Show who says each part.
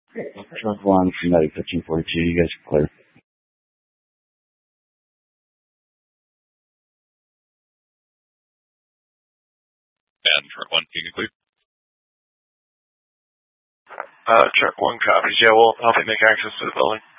Speaker 1: Truck 1, Medic 1542, you guys are clear.
Speaker 2: And truck 1, you can clear.
Speaker 3: Truck 1 copies. Yeah, we'll help you make access to the building.